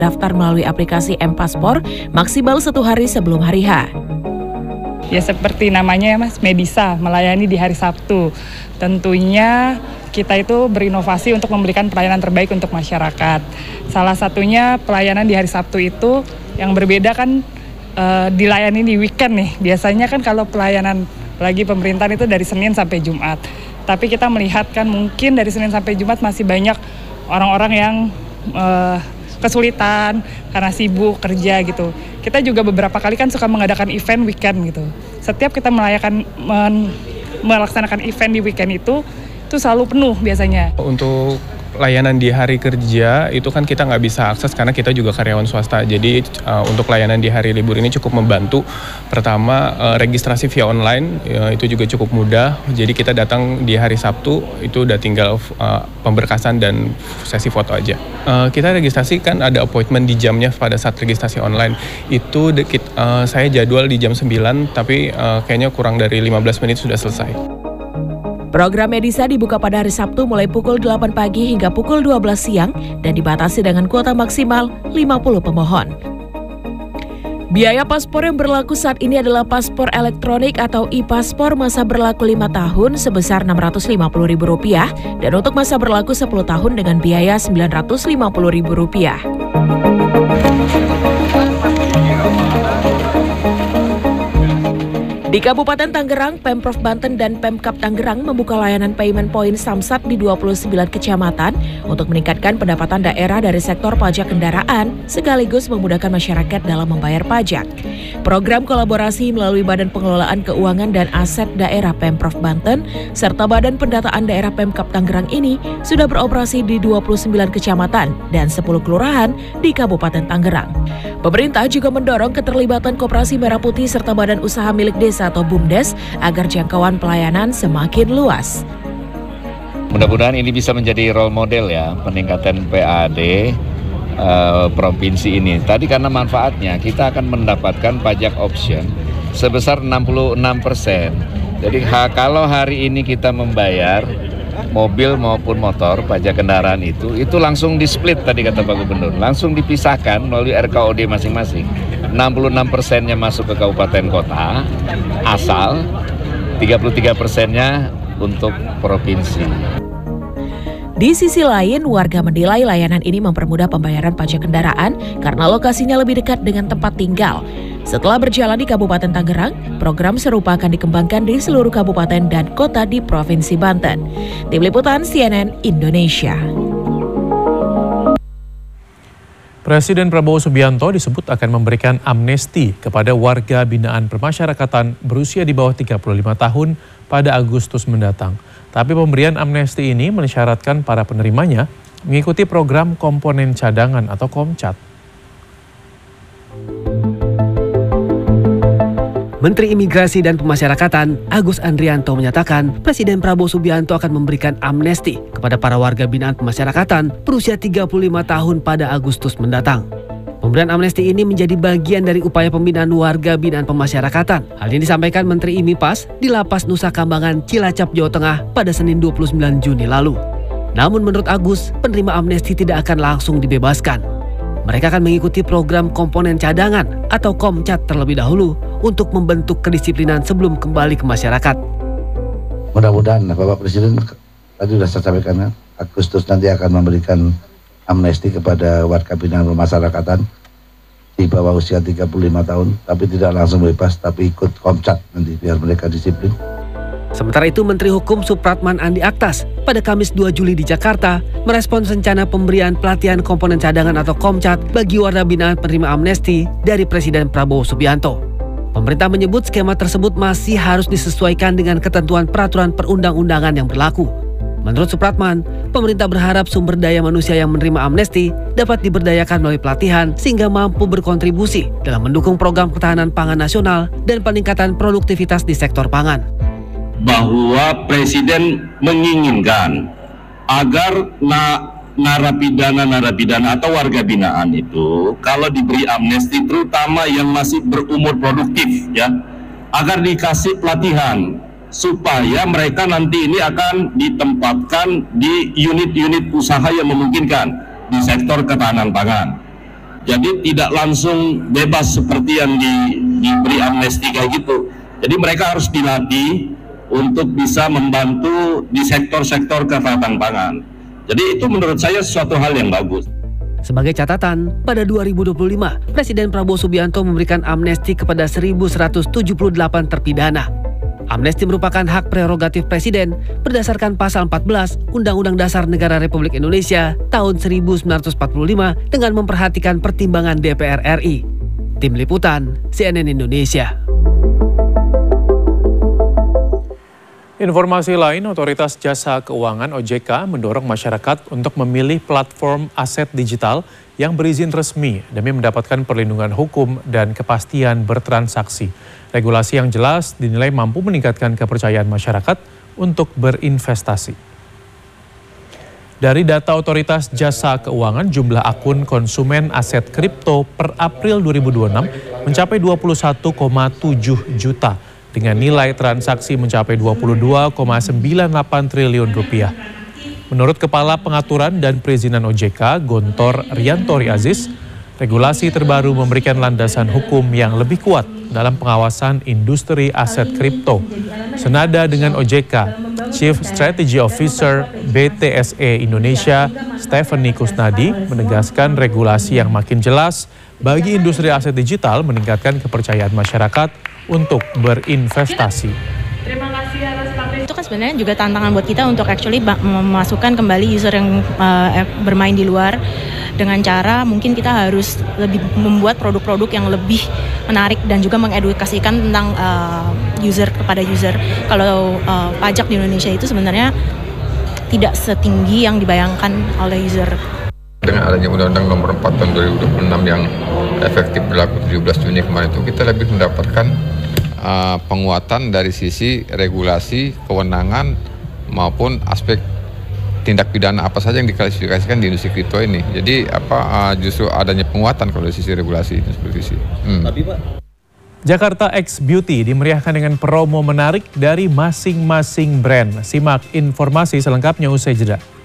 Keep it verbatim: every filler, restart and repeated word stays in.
daftar melalui aplikasi M-Paspor maksimal satu hari sebelum hari H. Ya seperti namanya ya Mas, Medisa, melayani di hari Sabtu. Tentunya kita itu berinovasi untuk memberikan pelayanan terbaik untuk masyarakat. Salah satunya pelayanan di hari Sabtu itu yang berbeda kan e, dilayani di weekend nih. Biasanya kan kalau pelayanan lagi pemerintahan itu dari Senin sampai Jumat. Tapi kita melihat kan mungkin dari Senin sampai Jumat masih banyak orang-orang yang e, kesulitan karena sibuk kerja gitu. Kita juga beberapa kali kan suka mengadakan event weekend gitu. Setiap kita melayakan men, melaksanakan event di weekend itu itu selalu penuh biasanya. Untuk layanan di hari kerja itu kan kita nggak bisa akses karena kita juga karyawan swasta. Jadi uh, untuk layanan di hari libur ini cukup membantu. Pertama uh, registrasi via online uh, itu juga cukup mudah. Jadi kita datang di hari Sabtu itu udah tinggal uh, pemberkasan dan sesi foto aja. Uh, kita registrasi kan ada appointment di jamnya pada saat registrasi online. Itu dekit, uh, saya jadwal di jam sembilan tapi uh, kayaknya kurang dari lima belas menit sudah selesai. Program Medisa dibuka pada hari Sabtu mulai pukul delapan pagi hingga pukul dua belas siang dan dibatasi dengan kuota maksimal lima puluh pemohon. Biaya paspor yang berlaku saat ini adalah paspor elektronik atau e-paspor masa berlaku lima tahun sebesar enam ratus lima puluh ribu rupiah dan untuk masa berlaku sepuluh tahun dengan biaya sembilan ratus lima puluh ribu rupiah. Di Kabupaten Tangerang, Pemprov Banten dan Pemkab Tangerang membuka layanan payment point Samsat di dua puluh sembilan kecamatan untuk meningkatkan pendapatan daerah dari sektor pajak kendaraan sekaligus memudahkan masyarakat dalam membayar pajak. Program kolaborasi melalui Badan Pengelolaan Keuangan dan Aset Daerah Pemprov Banten serta Badan Pendataan Daerah Pemkab Tangerang ini sudah beroperasi di dua puluh sembilan kecamatan dan sepuluh kelurahan di Kabupaten Tangerang. Pemerintah juga mendorong keterlibatan Koperasi Merah Putih serta Badan Usaha Milik Desa atau BUMDes agar jangkauan pelayanan semakin luas. Mudah-mudahan ini bisa menjadi role model ya peningkatan P A D uh, provinsi ini. Tadi karena manfaatnya kita akan mendapatkan pajak option sebesar enam puluh enam persen. Jadi ha, kalau hari ini kita membayar mobil maupun motor pajak kendaraan itu itu langsung di-split tadi kata Pak Gubernur, langsung dipisahkan melalui R K O D masing-masing. enam puluh enam persennya masuk ke kabupaten kota asal, tiga puluh tiga persennya untuk provinsi. Di sisi lain, warga menilai layanan ini mempermudah pembayaran pajak kendaraan karena lokasinya lebih dekat dengan tempat tinggal. Setelah berjalan di Kabupaten Tangerang, program serupa akan dikembangkan di seluruh kabupaten dan kota di Provinsi Banten. Tim Liputan C N N Indonesia. Presiden Prabowo Subianto disebut akan memberikan amnesti kepada warga binaan permasyarakatan berusia di bawah tiga puluh lima tahun pada Agustus mendatang. Tapi pemberian amnesti ini mensyaratkan para penerimanya mengikuti program komponen cadangan atau KOMCAT. Menteri Imigrasi dan Pemasyarakatan Agus Andrianto menyatakan Presiden Prabowo Subianto akan memberikan amnesti kepada para warga binaan pemasyarakatan berusia tiga puluh lima tahun pada Agustus mendatang. Pemberian amnesti ini menjadi bagian dari upaya pembinaan warga binaan pemasyarakatan. Hal ini disampaikan Menteri IMIPAS di Lapas Nusa Kambangan, Cilacap, Jawa Tengah pada Senin dua puluh sembilan Juni lalu. Namun menurut Agus, penerima amnesti tidak akan langsung dibebaskan. Mereka akan mengikuti program komponen cadangan atau KOMCAT terlebih dahulu untuk membentuk kedisiplinan sebelum kembali ke masyarakat. Mudah-mudahan Bapak Presiden tadi sudah saya sampaikan, Agustus nanti akan memberikan amnesti kepada warga binaan pemasyarakatan di bawah usia tiga puluh lima tahun, tapi tidak langsung bebas, tapi ikut KOMCAT nanti biar mereka disiplin. Sementara itu, Menteri Hukum Supratman Andi Aktas pada Kamis dua Juli di Jakarta merespons rencana pemberian pelatihan komponen cadangan atau KOMCAT bagi warga binaan penerima amnesti dari Presiden Prabowo Subianto. Pemerintah menyebut skema tersebut masih harus disesuaikan dengan ketentuan peraturan perundang-undangan yang berlaku. Menurut Supratman, pemerintah berharap sumber daya manusia yang menerima amnesti dapat diberdayakan melalui pelatihan sehingga mampu berkontribusi dalam mendukung program ketahanan pangan nasional dan peningkatan produktivitas di sektor pangan. Bahwa Presiden menginginkan agar na, narapidana-narapidana atau warga binaan itu kalau diberi amnesti, terutama yang masih berumur produktif ya, agar dikasih pelatihan supaya mereka nanti ini akan ditempatkan di unit-unit usaha yang memungkinkan di sektor ketahanan pangan. Jadi tidak langsung bebas seperti yang di, diberi amnesti kayak gitu. Jadi mereka harus dilatih untuk bisa membantu di sektor-sektor ketahanan pangan. Jadi itu menurut saya suatu hal yang bagus. Sebagai catatan, pada dua ribu dua puluh lima, Presiden Prabowo Subianto memberikan amnesti kepada seribu seratus tujuh puluh delapan terpidana. Amnesti merupakan hak prerogatif Presiden berdasarkan pasal empat belas Undang-Undang Dasar Negara Republik Indonesia tahun seribu sembilan ratus empat puluh lima dengan memperhatikan pertimbangan D P R R I. Tim Liputan, C N N Indonesia. Informasi lain, Otoritas Jasa Keuangan O J K mendorong masyarakat untuk memilih platform aset digital yang berizin resmi demi mendapatkan perlindungan hukum dan kepastian bertransaksi. Regulasi yang jelas dinilai mampu meningkatkan kepercayaan masyarakat untuk berinvestasi. Dari data Otoritas Jasa Keuangan, jumlah akun konsumen aset kripto per April dua ribu dua puluh enam mencapai dua puluh satu koma tujuh juta dengan nilai transaksi mencapai dua puluh dua koma sembilan delapan triliun rupiah. Menurut Kepala Pengaturan dan Perizinan O J K, Gontor Riantori Aziz, regulasi terbaru memberikan landasan hukum yang lebih kuat dalam pengawasan industri aset kripto. Senada dengan O J K, Chief Strategy Officer B T S E Indonesia, Stephanie Kusnadi, menegaskan regulasi yang makin jelas bagi industri aset digital meningkatkan kepercayaan masyarakat untuk berinvestasi. Terima kasih atas partai. Itu kan sebenarnya juga tantangan buat kita untuk actually memasukkan kembali user yang uh, bermain di luar dengan cara mungkin kita harus lebih membuat produk-produk yang lebih menarik dan juga mengedukasikan tentang uh, user kepada user. Kalau uh, pajak di Indonesia itu sebenarnya tidak setinggi yang dibayangkan oleh user. Dengan adanya Undang-Undang Nomor empat Tahun dua ribu dua puluh enam yang efektif berlaku tujuh belas Juni kemarin itu, kita lebih mendapatkan uh, penguatan dari sisi regulasi, kewenangan maupun aspek tindak pidana apa saja yang diklasifikasikan di industri kripto ini. Jadi apa uh, justru adanya penguatan kalau dari sisi regulasi itu seperti itu. Hmm. Tapi Pak, Jakarta X Beauty dimeriahkan dengan promo menarik dari masing-masing brand. Simak informasi selengkapnya usai jeda.